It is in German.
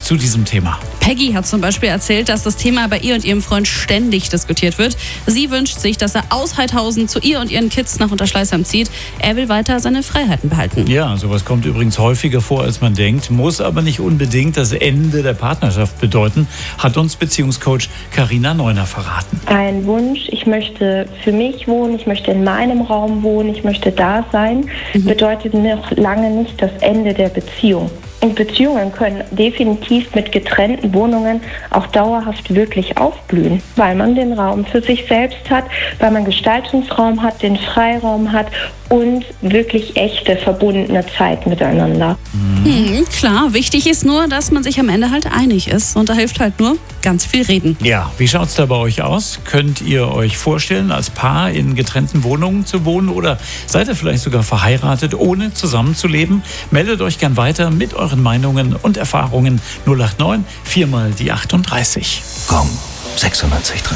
zu diesem Thema. Peggy hat zum Beispiel erzählt, dass das Thema bei ihr und ihrem Freund ständig diskutiert wird. Sie wünscht sich, dass er aus Heidhausen zu ihr und ihren Kids nach Unterschleißheim zieht. Er will weiter seine Freiheiten behalten. Ja, sowas kommt übrigens häufiger vor, als man denkt, muss aber nicht unbedingt das Ende der Partnerschaft bedeuten, hat uns Beziehungscoach Carina Neuner verraten. Ein Wunsch, ich möchte für mich wohnen, ich möchte in meinem Raum wohnen, ich möchte da sein, bedeutet noch lange nicht das Ende der Beziehung. Und Beziehungen können definitiv mit getrennten Wohnungen auch dauerhaft wirklich aufblühen, weil man den Raum für sich selbst hat, weil man Gestaltungsraum hat, den Freiraum hat und wirklich echte, verbundene Zeit miteinander. Klar, wichtig ist nur, dass man sich am Ende halt einig ist. Und da hilft halt nur ganz viel reden. Ja, wie schaut's da bei euch aus? Könnt ihr euch vorstellen, als Paar in getrennten Wohnungen zu wohnen oder seid ihr vielleicht sogar verheiratet, ohne zusammenzuleben? Meldet euch gern weiter mit euren Meinungen und Erfahrungen 089 4 mal die 38. Gong 96.3.